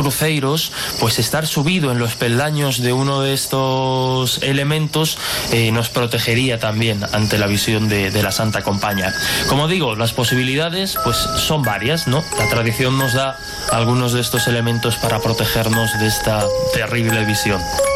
cruceiros, pues estar subido en los peldaños de uno de estos elementos nos protegería también ante la visión de la Santa Compaña. Como digo, las posibilidades pues son varias, ¿no? La tradición nos da algunos de estos elementos para protegernos de esta terrible visión.